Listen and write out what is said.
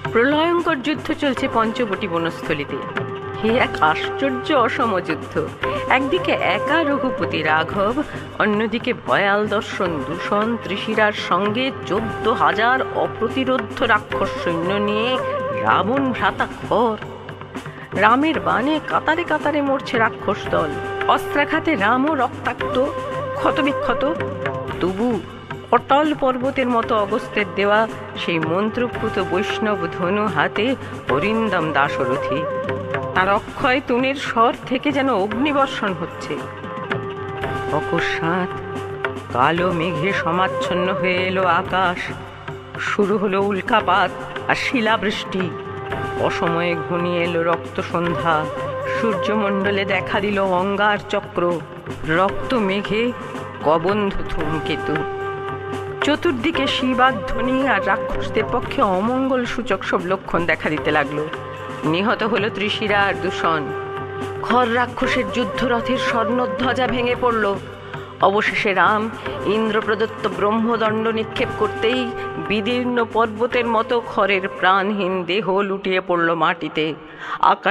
প্রলয়ঙ্কর যুদ্ধ চলছে পঞ্চবটী বনস্থলীতে। হে এক আশ্চর্য অসম যুদ্ধ! একদিকে একা রঘুপতি রাঘব, অন্যদিকে ভয়াল দর্শন দূষণ ত্রিশিরার সঙ্গে 14,000 অপ্রতিরোধ্য রাক্ষস সৈন্য নিয়ে রাবণ ভ্রাতা খর। রামের বাণে কাতারে কাতারে মরছে রাক্ষস দল, অস্ত্রাঘাতে রামও রক্তাক্ত, ক্ষতবিক্ষত। তবু অটল পর্বতের মতো অগস্ত্যের দেওয়া সেই মন্ত্রপ্রুত বৈষ্ণব ধনু হাতে অরিন্দম দাশরথী। তার অক্ষয় তুনের স্বর থেকে যেন অগ্নিবর্ষণ হচ্ছে। অকস্মাৎ কালো মেঘে সমাচ্ছন্ন হয়ে এলো আকাশ। শুরু হলো উল্কাপাত আর শিলাবৃষ্টি। অসময়ে ঘনিয়ে এলো রক্ত সন্ধ্যা। সূর্যমণ্ডলে দেখা দিল অঙ্গার চক্র, রক্ত মেঘে কবন্ধ ধূমকেতু। চতুর্দিকে শিবাধ্বনি আর রাক্ষসদের পক্ষে অমঙ্গল সূচক সব লক্ষণ দেখা দিতে লাগলো। নিহত হলো ত্রিশিরা আর দূষণ। খর রাক্ষসের যুদ্ধরথের স্বর্ণধ্বজা ভেঙে পড়ল। অবশেষে রাম ইন্দ্র প্রদত্ত ব্রহ্মদণ্ড নিক্ষেপ করতেই বিদীর্ণ পর্বতের মতো খরের প্রাণহীন দেহ লুটিয়ে পড়ল মাটিতে। আকাশ